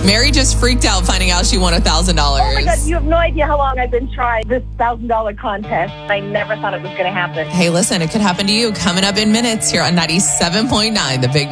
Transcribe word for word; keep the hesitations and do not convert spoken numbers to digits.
Mary just freaked out finding out she won one thousand dollars. Oh my God, you have no idea how long I've been trying this one thousand dollars contest. I never thought it was going to happen. Hey, listen, it could happen to you. Coming up in minutes here on ninety-seven point nine, The Big